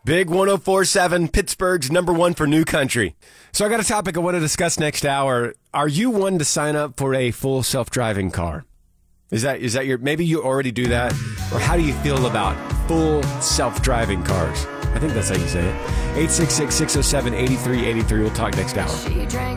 Big 104.7, Pittsburgh's number one for new country. So I got a topic I want to discuss next hour. Are you one to sign up for a full self-driving car? Is that your, maybe you already do that? Or how do you feel about full self-driving cars? I think that's how you say it. 866-607-8383. We'll talk next hour.